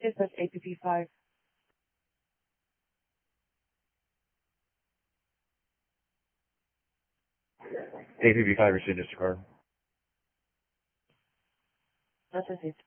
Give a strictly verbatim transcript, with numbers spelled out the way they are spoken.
Is that A P P five? A P P five received, Mister Carter. That is it.